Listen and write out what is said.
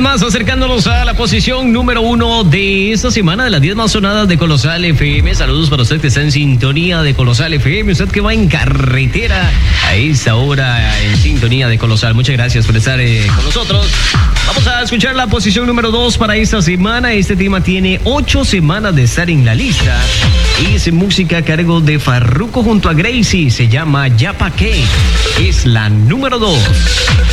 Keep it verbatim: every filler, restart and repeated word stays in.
más acercándonos a la posición número uno de esta semana de las diez más sonadas de Colosal F M. Saludos para usted que está en sintonía de Colosal F M, usted que va en carretera a esta hora en sintonía de Colosal. Muchas gracias por estar eh, con nosotros. Vamos a escuchar la posición número dos para esta semana. Este tema tiene ocho semanas de estar en la lista. Es música a cargo de Farruko junto a Gracie. Se llama Ya Pa' Qué. Es la número dos.